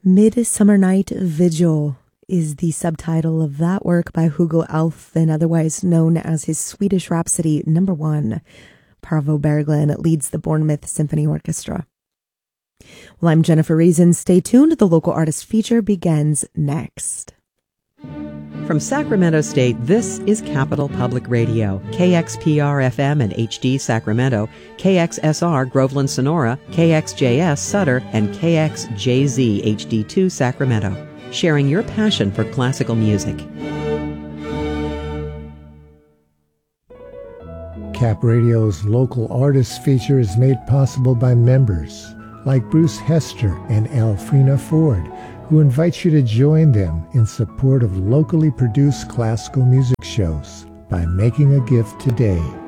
Midsummer Night Vigil is the subtitle of that work by Hugo Alfvén, otherwise known as his Swedish Rhapsody No. 1. Paavo Berglund leads the Bournemouth Symphony Orchestra. Well, I'm Jennifer Reason. Stay tuned. The local artist feature begins next. From Sacramento State, this is Capital Public Radio, KXPR-FM and HD Sacramento, KXSR Groveland Sonora, KXJS Sutter, and KXJZ HD2 Sacramento, sharing your passion for classical music. Cap Radio's local artists feature is made possible by members like Bruce Hester and Alfrena Ford, who invites you to join them in support of locally produced classical music shows by making a gift today.